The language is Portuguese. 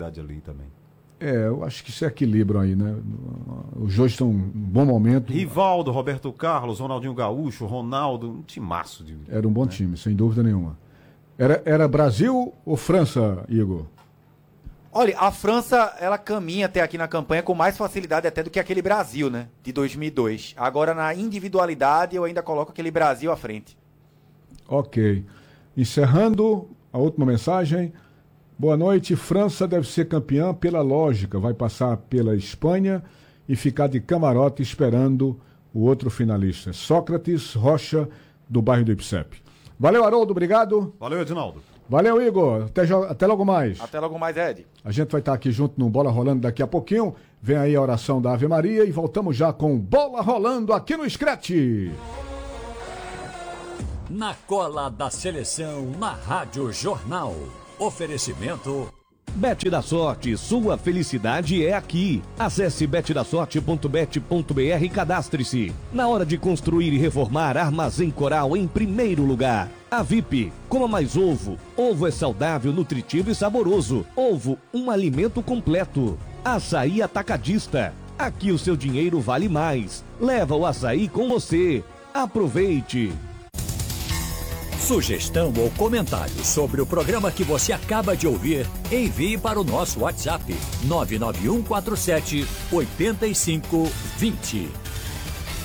qualidade ali também. Eu acho que se equilibram aí, né? Os dois estão em um bom momento. Rivaldo, Roberto Carlos, Ronaldinho Gaúcho, Ronaldo, um timaço. Era um bom time, sem dúvida nenhuma. Era Brasil ou França, Igor? Olha, a França, ela caminha até aqui na campanha com mais facilidade até do que aquele Brasil, né? De 2002. Agora, na individualidade, eu ainda coloco aquele Brasil à frente. Ok. Encerrando, a última mensagem. Boa noite. França deve ser campeã pela lógica. Vai passar pela Espanha e ficar de camarote esperando o outro finalista. Sócrates Rocha, do bairro do Ipsep. Valeu, Haroldo. Obrigado. Valeu, Edinaldo. Valeu, Igor. Até logo mais. Até logo mais, Ed. A gente vai estar aqui junto no Bola Rolando daqui a pouquinho. Vem aí a oração da Ave Maria e voltamos já com Bola Rolando aqui no Scratch. Na cola da seleção, na Rádio Jornal. Oferecimento... Bet da Sorte, sua felicidade é aqui. Acesse betdasorte.bet.br e cadastre-se. Na hora de construir e reformar, Armazém Coral em primeiro lugar. A VIP, coma mais ovo. Ovo é saudável, nutritivo e saboroso. Ovo, um alimento completo. Açaí Atacadista. Aqui o seu dinheiro vale mais. Leva o açaí com você. Aproveite. Sugestão ou comentário sobre o programa que você acaba de ouvir, envie para o nosso WhatsApp 99147 8520.